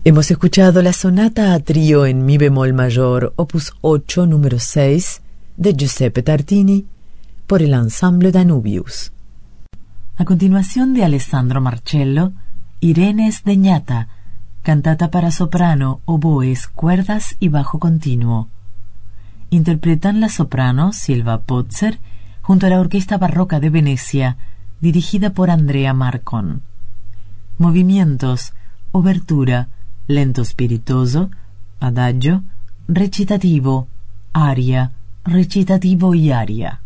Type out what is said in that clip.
Hemos escuchado la sonata a trío en mi bemol mayor, opus 8, número 6, de Giuseppe Tartini, por el ensemble Danubius. A continuación, de Alessandro Marcello, Irene Sdegnata, cantata para soprano, oboes, cuerdas y bajo continuo. Interpretan la soprano Silva Pozzer junto a la Orquesta Barroca de Venecia, dirigida por Andrea Marcon. Movimientos: obertura, lento spiritoso, adagio, recitativo, aria, recitativo y aria.